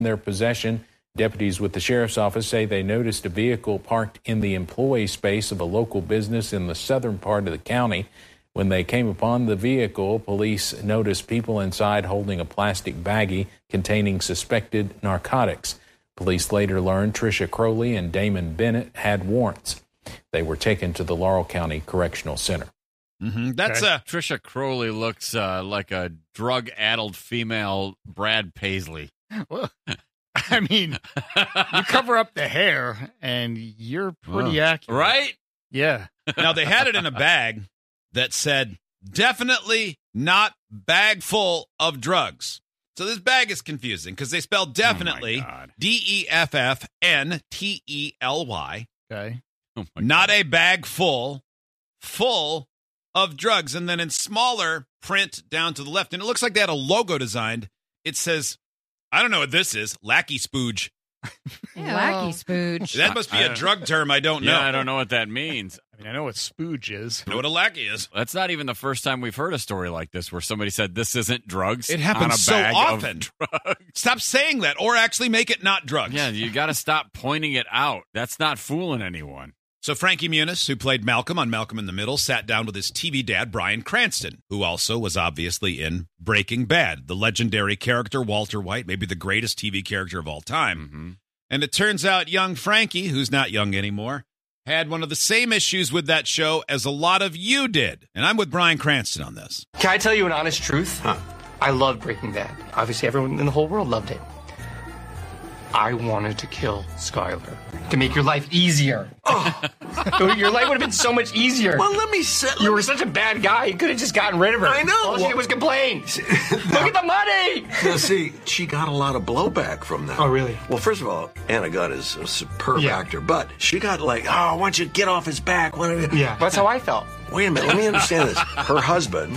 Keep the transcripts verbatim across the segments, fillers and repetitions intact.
their possession. Deputies with the sheriff's office say they noticed a vehicle parked in the employee space of a local business in the southern part of the county. When they came upon the vehicle, police noticed people inside holding a plastic baggie containing suspected narcotics. Police later learned Tricia Crowley and Damon Bennett had warrants. They were taken to the Laurel County Correctional Center. Mm-hmm. That's okay. uh, Tricia Crowley looks uh, like a drug-addled female Brad Paisley. Well, I mean, you cover up the hair, and you're pretty Oh. accurate. Right? Yeah. now they had it in a bag that said, definitely not bag full of drugs. So this bag is confusing because they spell definitely Oh, my God. D E F F N T E L Y. Okay. Oh my Not a bag full, full of drugs. And then in smaller print down to the left, and it looks like they had a logo designed. It says, I don't know what this is, Lackey Spooge. Wacky spooge. That must be I a don't- drug term I don't know. Yeah, I don't know what that means. I mean, I know what spooge is. I know what a lackey is. That's not even the first time we've heard a story like this where somebody said this isn't drugs. It on happens a so bag often. Of drugs. Stop saying that, or actually make it not drugs. Yeah, you got to stop pointing it out. That's not fooling anyone. So Frankie Muniz, who played Malcolm on Malcolm in the Middle, sat down with his T V dad, Bryan Cranston, who also was obviously in Breaking Bad, the legendary character Walter White, maybe the greatest T V character of all time. Mm-hmm. And it turns out young Frankie, who's not young anymore, had one of the same issues with that show as a lot of you did. And I'm with Bryan Cranston on this. Can I tell you an honest truth? Huh. I loved Breaking Bad. Obviously, everyone in the whole world loved it. I wanted to kill Skyler to make your life easier. Oh, your life would have been so much easier. Well, let me say... You were such a bad guy. You could have just gotten rid of her. I know. All she did was complain. Look at the money. Now, see, she got a lot of blowback from that. Oh, really? Well, first of all, Anna Gunn is a superb Yeah. actor, but she got like, oh, I want you to get off his back. Why don't you-" Yeah, that's how I felt. Wait a minute, let me understand this. Her husband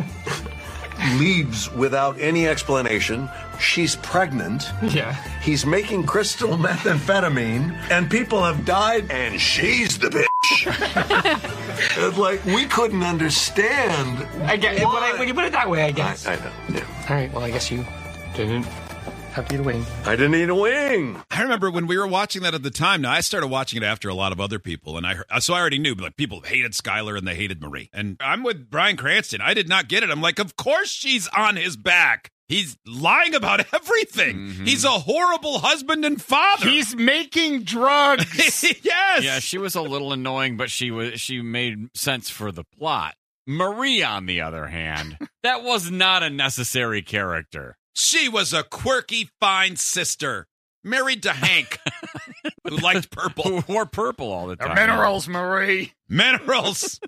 leaves without any explanation. She's pregnant. Yeah. He's making crystal methamphetamine, and people have died, and she's the bitch. It's like, we couldn't understand. I get, when, I, when you put it that way, I guess. I, I know, yeah. All right, well, I guess you didn't have to eat a wing. I didn't eat a wing. I remember when we were watching that at the time. Now, I started watching it after a lot of other people, and I heard, so I already knew, like, people hated Skyler and they hated Marie. And I'm with Bryan Cranston. I did not get it. I'm like, of course she's on his back. He's lying about everything. Mm-hmm. He's a horrible husband and father. He's making drugs. yes. Yeah, she was a little annoying, but she was she made sense for the plot. Marie, on the other hand, that was not a necessary character. She was a quirky, fine sister. Married to Hank, who liked purple. Who wore purple all the They're time. minerals, Marie. Minerals.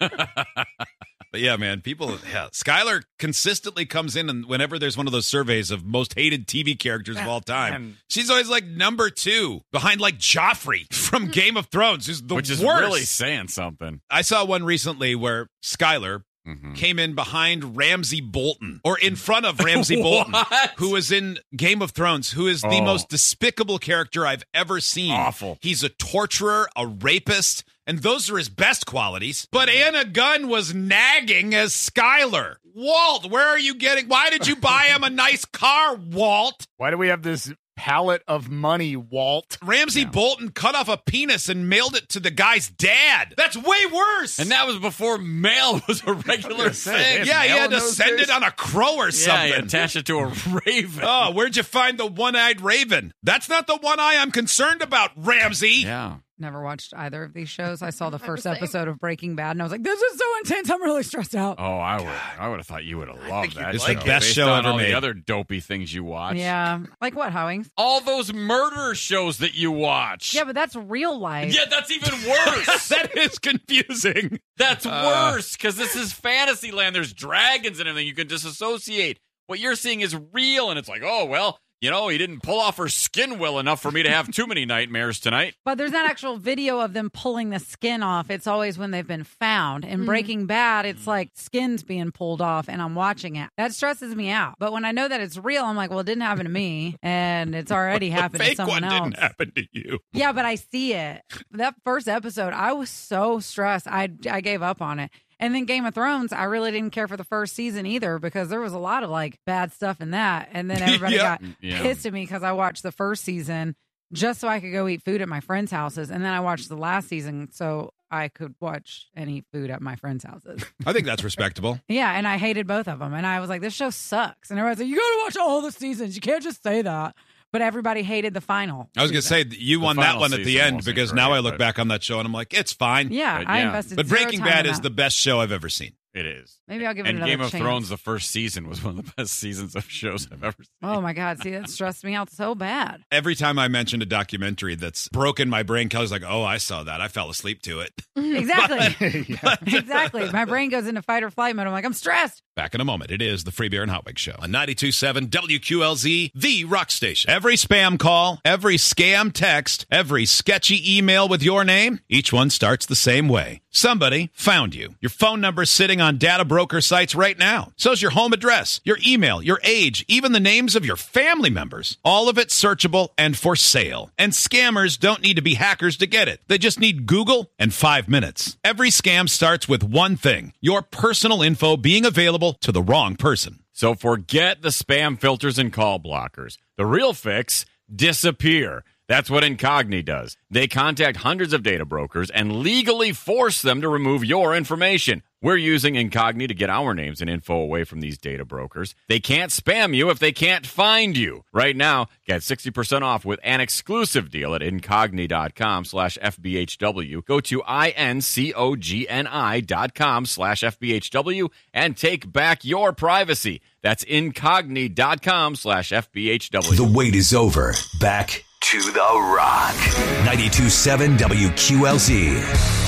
But yeah, man, people, yeah, Skyler consistently comes in, and whenever there's one of those surveys of most hated T V characters of all time, Man. she's always like number two behind like Joffrey from Game of Thrones, who's the Which is worst. really saying something. I saw one recently where Skyler Mm-hmm. came in behind Ramsay Bolton, or in front of Ramsay Bolton, who was in Game of Thrones, who is the Oh. most despicable character I've ever seen. Awful. He's a torturer, a rapist, and those are his best qualities. But Anna Gunn was nagging as Skyler. Walt, where are you getting? Why did you buy him a nice car, Walt? Why do we have this pallet of money, Walt? Ramsay Bolton cut off a penis and mailed it to the guy's dad. That's way worse. And that was before mail was a regular say, thing. man. yeah, he mail had in to those send days? it on a crow or Yeah, something. you attach it to a raven. Oh, where'd you find the one-eyed raven? That's not the one eye I'm concerned about, Ramsay. Yeah. Never watched either of these shows. I saw the first episode of Breaking Bad, and I was like, "This is so intense. I'm really stressed out." Oh, I would. I would have thought you would have loved that. It's the show, best based show on ever all made. The other dopey things you watch. Yeah, like what, Howings? All those murder shows that you watch. Yeah, but that's real life. Yeah, that's even worse. That is confusing. That's Uh, worse because this is fantasy land. There's dragons and everything. You can disassociate. What you're seeing is real, and it's like, oh well, you know, he didn't pull off her skin well enough for me to have too many nightmares tonight. But there's not actual video of them pulling the skin off. It's always when they've been found. In Breaking Bad, it's like skin's being pulled off, and I'm watching it. That stresses me out. But when I know that it's real, I'm like, well, it didn't happen to me, and it's already happened to Fake someone one else. didn't happen to you. Yeah, but I see it. That first episode, I was so stressed. I I gave up on it. And then Game of Thrones, I really didn't care for the first season either because there was a lot of like bad stuff in that. And then everybody Yeah. got Yeah. pissed at me because I watched the first season just so I could go eat food at my friends' houses. And then I watched the last season so I could watch and eat food at my friends' houses. I think that's respectable. Yeah, and I hated both of them. And I was like, this show sucks. And everybody's like, you got to watch all the seasons. You can't just say that. But everybody hated the final. I was going to say, you The won that final one at the season end wasn't because great, now I look but- back on that show and I'm like, it's fine. Yeah, But I yeah. invested But zero Breaking time Bad in is that. the best show I've ever seen. It is. Maybe I'll give it And another Game of chance. Thrones, the first season, was one of the best seasons of shows I've ever seen. Oh my God! See, that stressed me out so bad. Every time I mentioned a documentary that's broken my brain, Kelly's like, oh, I saw that. I fell asleep to it. Exactly. Exactly. My brain goes into fight or flight mode. I'm like, I'm stressed. Back in a moment. It is the Free Beer and Hot Wings Show on ninety-two point seven W Q L Z, the rock station. Every spam call, every scam text, every sketchy email with your name, each one starts the same way. Somebody found you. Your phone number is sitting on data broker sites right now. So's your home address, your email, your age, even the names of your family members. All of it searchable and for sale. And scammers don't need to be hackers to get it. They just need Google and five minutes. Every scam starts with one thing: your personal info being available to the wrong person. So forget the spam filters and call blockers. The real fix, disappear. That's what Incogni does. They contact hundreds of data brokers and legally force them to remove your information. We're using Incogni to get our names and info away from these data brokers. They can't spam you if they can't find you. Right now, get sixty percent off with an exclusive deal at Incogni.com slash FBHW. Go to I-N-C-O-G-N-I dot com slash FBHW and take back your privacy. That's Incogni.com slash FBHW. The wait is over. Back to The Rock. ninety-two point seven W Q L Z.